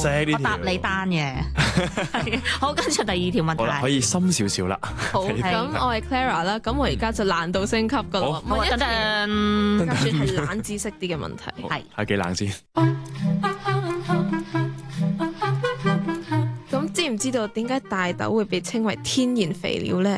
識呢條。 我答你單嘅。好，跟住第二條問好啦， 題。 可以深少少啦。 好， 係咁我係 Clara 啦，咁我而家就難度升級噶啦， 好好啊，等問一條陣。 比較算係冷知識啲嘅問題。 係係幾冷先？ 咁知唔知道點解大豆會被稱為天然肥料呢？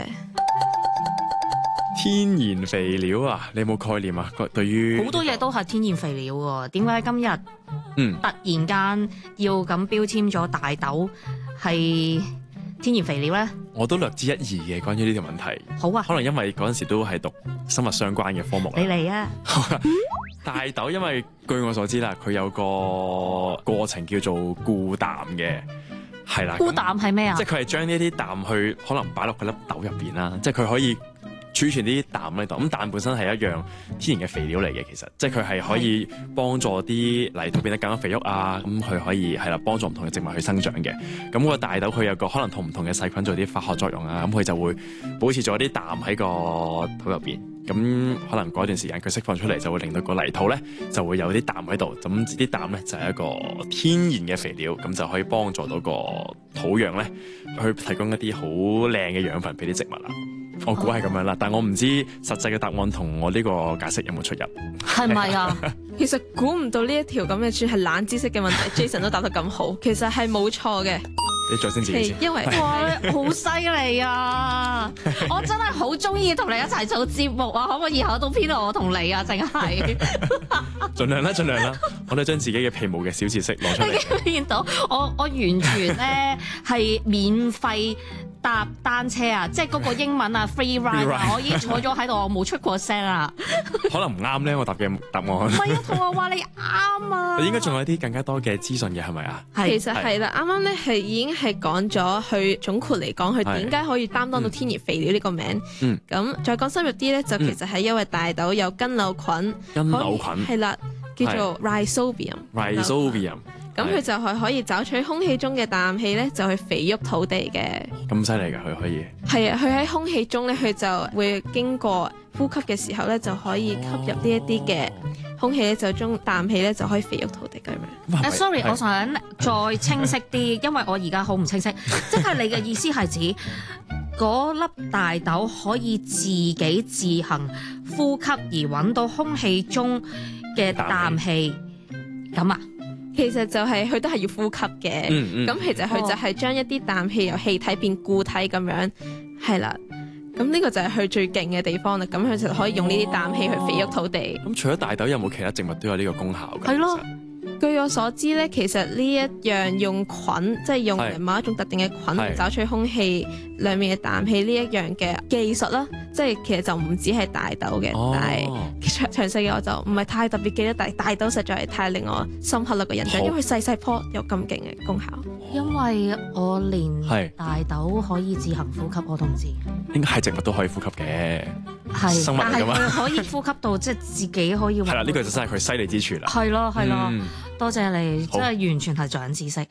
天然肥料啊，你有冇概念啊？對於好多嘢都係天然肥料喎，點解今日嗯突然間要咁標籤咗大豆係天然肥料呢？ 我都略知一二嘅關於呢條問題。 好啊， 可能因為嗰陣時都係讀生物相關嘅科目啦你嚟啊！ 大豆因為據我所知啦，佢有個過程叫做固氮嘅，係啦。 孤膽係咩啊即？係佢係將呢啲氮去可能擺落嗰粒豆入邊啦，即係佢可以儲存啲氮喺度。咁氮本身係一樣天然嘅肥料嚟嘅，其實即係佢係可以幫助啲泥土變得更加肥沃啊。咁佢可以係啦，幫助唔同嘅植物去生長嘅。咁個大豆佢有個可能同唔同嘅細菌做啲化學作用啊，咁佢就會保持咗啲氮喺個土入邊。咁可能嗰段時間佢釋放出嚟，就會令到個泥土咧就會有啲氮喺度。咁啲氮咧就係一個天然嘅肥料，咁就可以幫助到個土壤咧去提供一啲好靚嘅養分俾啲植物啦。我估係咁樣啦，但我唔知實際嘅答案同我呢個解釋有冇出入。 係咪啊？ 其實估唔到呢一條咁嘅算係冷知識嘅問題，Jason 都答得咁好，其實係冇錯嘅， 你再先自己先。 因為哇，好犀利啊！我真係好中意同你一齊做節目啊！可唔可以以後都編到我同你啊？淨係盡量啦，盡量啦，我哋將自己嘅皮毛嘅小知識攞出嚟。 你見到我完全咧係免費搭單車啊！即係嗰個英文啊 free ride 啊！我已經坐咗喺度，我冇出過聲啊！ 可能唔啱咧，我答嘅答案。 唔係啊，同學話你啱啊！ 你應該仲有啲更加多嘅資訊嘅，係咪啊？ 其實係啦，啱啱咧係已經係講咗，佢總括嚟講，佢點解可以擔當到天然肥料呢個名。 嗯。 咁再講深入啲咧，就其實係因為大豆有根瘤菌， 根瘤菌係啦，叫做 Rhizobium。 Rhizobium。 咁佢就係可以找取空氣中嘅氮氣咧，就去肥沃土地嘅。 咁犀利㗎，佢可以。 係啊，佢喺空氣中咧，佢就會經過呼吸嘅時候咧，就可以吸入呢一啲嘅空氣咧，就將氮氣咧就可以肥沃土地咁樣。 sorry，我想再清晰啲，因為我而家好唔清晰。即係你嘅意思係指嗰粒大豆可以自己自行呼吸而揾到空氣中嘅氮氣咁啊？ 其實就係佢都係要呼吸嘅，咁其實佢就係將一啲氮氣由氣體變固體咁樣，係啦。咁呢個就係佢最勁嘅地方啦。咁佢就可以用呢啲氮氣去肥沃土地。 咁除咗大豆，有冇其他植物都有呢個功效㗎？ 係咯。 據我所知咧，其實呢一樣用菌，即係用某一種特定嘅菌嚟找取空氣裡面嘅氮氣呢一樣嘅技術啦，即係其實就唔止係大豆嘅，但係詳細嘅我就唔係太特別記得。但係大豆實在係太令我深刻啦個印象，因為細細棵有咁勁嘅功效。 因為我連大豆可以自行呼吸我都唔知。 應該係植物都可以呼吸嘅， 係， 生物嚟㗎嘛。 但係佢可以呼吸到即係自己可以。 係啦，呢個就真係佢犀利之處啦。 係咯係咯，多謝你，真係完全係長知識。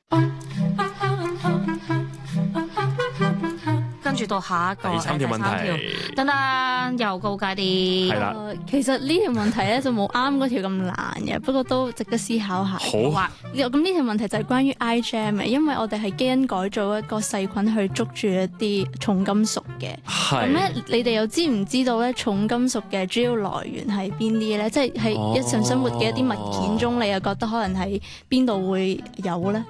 跟住到下一個第三條問題， 等等又高階啲。 係啦， 其實呢條問題咧就冇啱嗰條咁難嘅，不過都值得思考下。 好啊， 咁呢條問題就係關於 iGEM 嘅，因為我哋係基因改造一個細菌去捉住一啲重金屬嘅。咁咧，你哋又知唔知道咧重金屬嘅主要來源係邊啲咧？即係喺日常生活嘅一啲物件中，你又覺得可能喺邊度會有咧？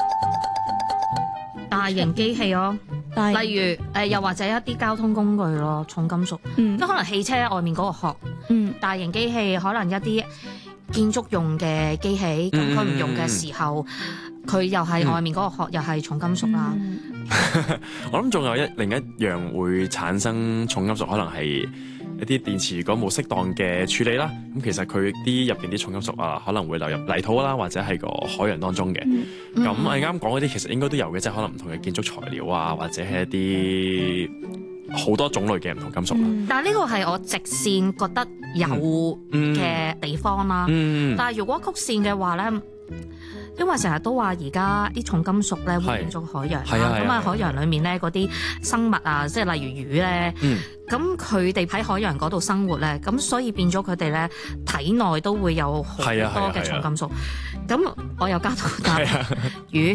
大型機器咯。例如又或者一啲交通工具咯，重金屬，即可能汽車外面嗰個殼，大型機器可能一啲建築用嘅機器，咁佢唔用嘅時候，佢又係外面嗰個殼又係重金屬啦。 我諗仲有另一樣會產生重金屬，可能係一啲電池如果冇適當嘅處理啦，咁其實佢啲入邊啲重金屬啊，可能會流入泥土啦，或者係個海洋當中嘅。咁我啱講嗰啲其實應該都有嘅，即係可能唔同嘅建築材料啊，或者係一啲好多種類嘅唔同金屬啦。 但係呢個係我直線覺得有嘅地方啦。但係如果曲線嘅話咧，因為成日都話而家啲重金屬咧會變咗海洋，咁啊海洋裡面咧嗰啲生物啊，即係例如魚咧，咁佢哋喺海洋嗰度生活咧，咁所以變咗佢哋咧體內都會有好多嘅重金屬。咁我又加到魚。